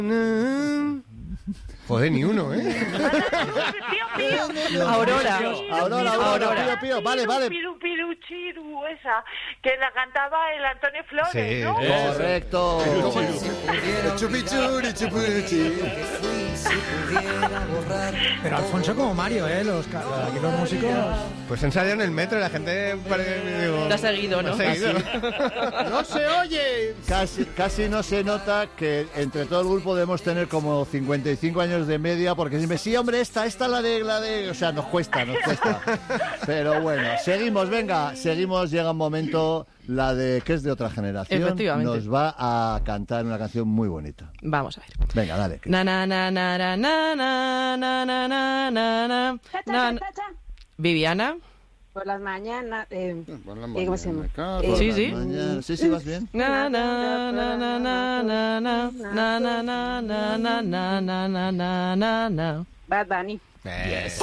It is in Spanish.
Joder, ni uno, ¿eh? Aurora. Pío. Vale. Piru, chiru, esa, que la cantaba el Antonio Flores, Sí, ¿no? Correcto. Chupichuri, chupichi. Pero Alfonso como Mario, aquí los músicos... Pues ensayan en el metro y la gente... Te ha seguido, ¿no? No se oye. Casi no se nota que entre todo el grupo debemos tener como 55 años de media, porque si me sí, hombre, esta es la de... O sea, nos cuesta. Pero bueno, seguimos, llega un momento, la de que es de otra generación. Efectivamente. Nos va a cantar una canción muy bonita. Vamos a ver. Venga, dale. Na na na na na na na na na na na na. Viviana. Por las mañanas. ¿Cómo se llama? Sí. Sí, vas bien. Na na na na na na na na na na na na na na na na. Bad Bunny. Yes.